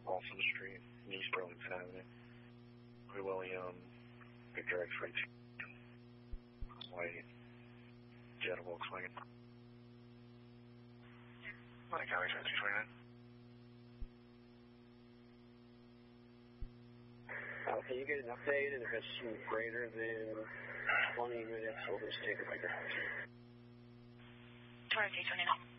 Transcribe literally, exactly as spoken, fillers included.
Olson Street, East Burlington Avenue. We will, um, Victor X-ray white Jetta Volkswagen. Money County fifty twenty-nine. Uh, can you get an update, and if it's greater than twenty minutes, we'll just take it like that. twenty-two twenty-nine.